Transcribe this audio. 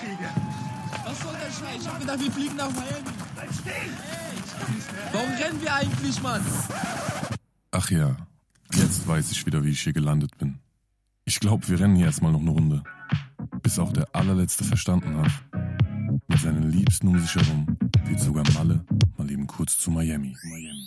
Was soll der Scheiß? Ich hab gedacht, wir fliegen nach Miami. Bleib stehen! Warum rennen wir eigentlich, Mann? Ach ja, jetzt weiß ich wieder, wie ich hier gelandet bin. Ich glaube, wir rennen hier erstmal noch eine Runde. Bis auch der allerletzte verstanden hat. Mit seinen Liebsten um sich herum wird sogar Malle mal eben kurz zu Miami.